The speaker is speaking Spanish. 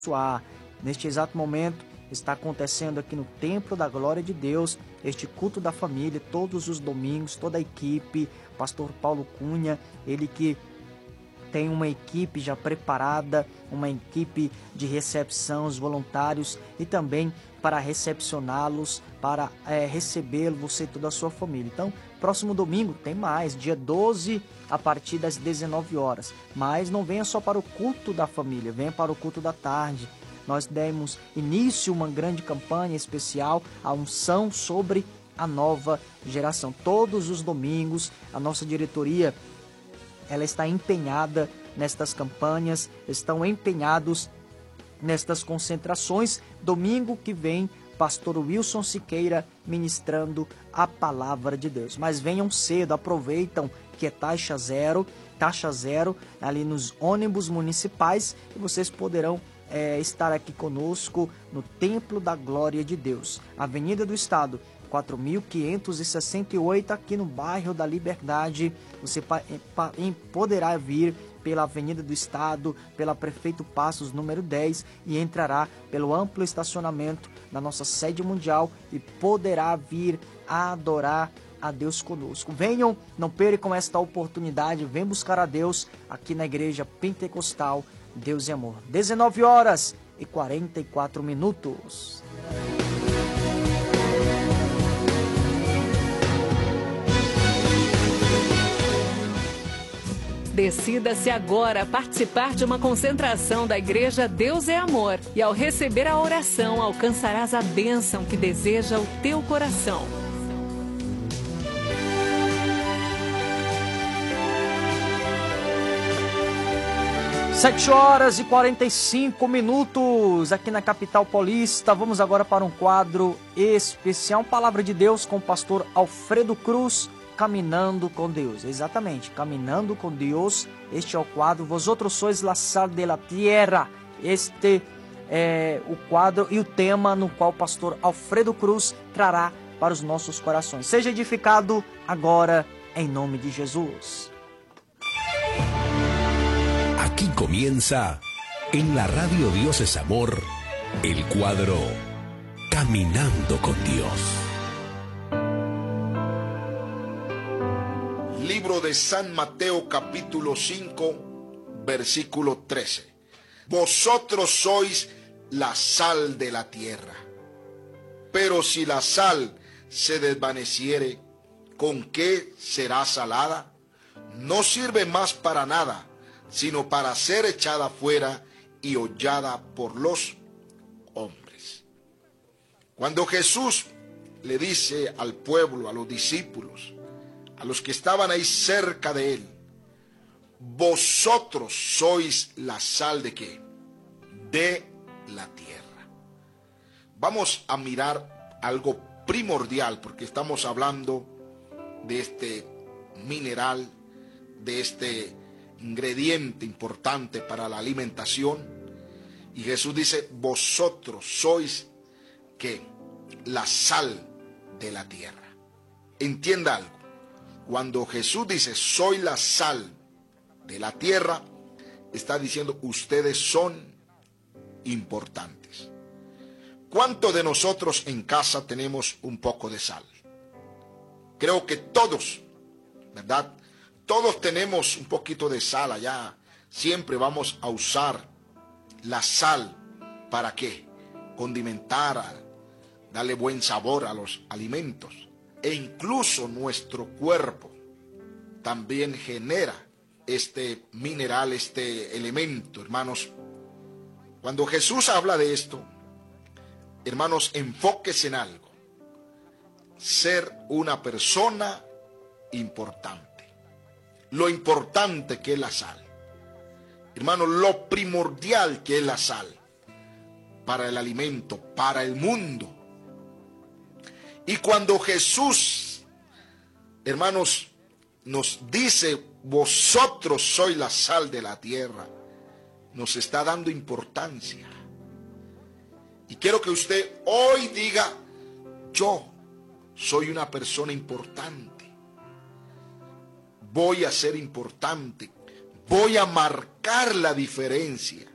Neste exato momento, está acontecendo aqui no Templo da Glória de Deus, este culto da família, todos os domingos, toda a equipe, pastor Paulo Cunha, ele que tem uma equipe já preparada, uma equipe de recepção, os voluntários, e também para recepcioná-los, para recebê-lo, você e toda a sua família. Então, próximo domingo tem mais, dia 12, a partir das 19 horas. Mas não venha só para o culto da família, venha para o culto da tarde. Nós demos início a uma grande campanha especial, a unção sobre a nova geração. Todos os domingos, a nossa diretoria ela está empenhada nestas campanhas, estão empenhados nestas concentrações. Domingo que vem, pastor Wilson Siqueira ministrando a palavra de Deus. Mas venham cedo, aproveitam que é taxa zero ali nos ônibus municipais, e vocês poderão estar aqui conosco no Templo da Glória de Deus, Avenida do Estado, 4.568, aqui no bairro da Liberdade. Você poderá vir pela Avenida do Estado, pela Prefeito Passos, número 10, e entrará pelo amplo estacionamento da nossa sede mundial e poderá vir a adorar a Deus conosco. Venham, não percam esta oportunidade, venham buscar a Deus aqui na Igreja Pentecostal Deus e Amor. 19h44. Decida-se agora a participar de uma concentração da Igreja Deus é Amor, e ao receber a oração alcançarás a bênção que deseja o teu coração. 7h45 aqui na capital paulista. Vamos agora para um quadro especial, Palavra de Deus com o pastor Alfredo Cruz, Caminhando com Deus. Exatamente, Caminhando com Deus. Este é o quadro. Vosotros sois la sal de la tierra. Este é o quadro e o tema no qual o pastor Alfredo Cruz trará para os nossos corações. Seja edificado agora, em nome de Jesus. Aquí comienza, en la radio Dios es Amor, el cuadro Caminando con Dios. Libro de San Mateo capítulo 5, versículo 13. Vosotros sois la sal de la tierra. Pero si la sal se desvaneciere, ¿con qué será salada? No sirve más para nada, sino para ser echada fuera y hollada por los hombres. Cuando Jesús le dice al pueblo, a los discípulos, a los que estaban ahí cerca de él, vosotros sois la sal ¿de qué? De la tierra. Vamos a mirar algo primordial, porque estamos hablando de este mineral, de este ingrediente importante para la alimentación. Y Jesús dice, vosotros sois ¿qué? La sal de la tierra. Entienda algo. Cuando Jesús dice, soy la sal de la tierra, está diciendo, ustedes son importantes. ¿Cuántos de nosotros en casa tenemos un poco de sal? Creo que todos, ¿verdad? Todos tenemos un poquito de sal allá. Siempre vamos a usar la sal. ¿Para qué? Condimentar, darle buen sabor a los alimentos. E incluso nuestro cuerpo también genera este mineral, este elemento, hermanos. Cuando Jesús habla de esto, hermanos, enfóquese en algo. Ser una persona importante. Lo importante que es la sal. Hermanos, lo primordial que es la sal para el alimento, para el mundo. Y cuando Jesús, hermanos, nos dice, vosotros sois la sal de la tierra, nos está dando importancia. Y quiero que usted hoy diga, yo soy una persona importante. Voy a ser importante. Voy a marcar la diferencia.